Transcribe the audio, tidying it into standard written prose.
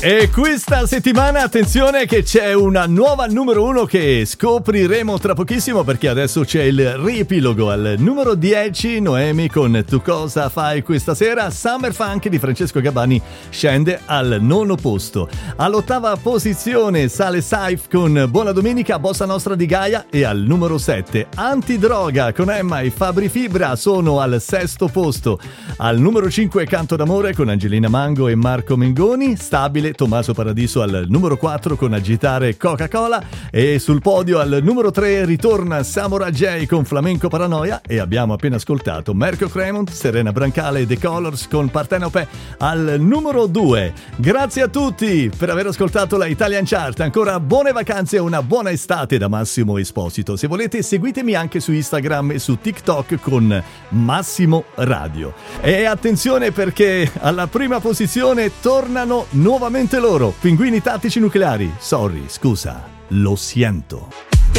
E questa settimana attenzione che c'è una nuova numero 1 che scopriremo tra pochissimo, perché adesso c'è il riepilogo. Al numero 10 Noemi con Tu cosa fai questa sera. Summer Funk di Francesco Gabbani scende al 9° posto. All'8ª posizione sale Saif con Buona Domenica, Bossa Nostra di Gaia. E al numero 7 Antidroga con Emma e Fabri Fibra sono al 6° posto. Al numero 5 Canto d'amore con Angelina Mango e Marco Mengoni. Stabile Tommaso Paradiso al numero 4 con Agitare Coca-Cola. E sul podio al numero 3 ritorna Samurai J con Flamenco Paranoia. E abbiamo appena ascoltato Merco Cremont, Serena Brancale e The Colors con Partenope al numero 2. Grazie a tutti per aver ascoltato la Italian Chart. Ancora buone vacanze e una buona estate da Massimo Esposito. Se volete seguitemi anche su Instagram e su TikTok con Massimo Radio. E attenzione perché alla prima posizione tornano nuovamente loro, Pinguini Tattici Nucleari. Sorry, scusa, lo siento.